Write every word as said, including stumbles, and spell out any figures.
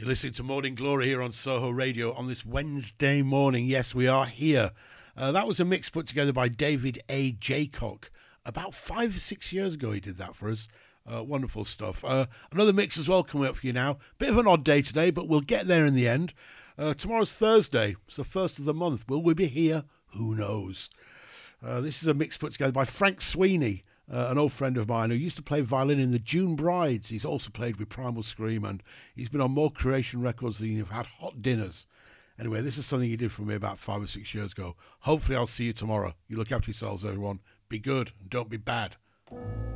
You're listening to Morning Glory here on Soho Radio on this Wednesday morning. Yes, we are here. Uh, that was a mix put together by David A. Jaycock. About five or six years ago he did that for us. Uh, wonderful stuff. Uh, another mix as well coming up for you now. Bit of an odd day today, but we'll get there in the end. Uh, tomorrow's Thursday. It's the first of the month. Will we be here? Who knows? Uh, this is a mix put together by Frank Sweeney, uh, an old friend of mine who used to play violin in the June Brides. He's also played with Primal Scream, and he's been on more Creation records than you've had hot dinners. Anyway, this is something he did for me about five or six years ago. Hopefully I'll see you tomorrow. You look after yourselves, everyone. Be good and don't be bad.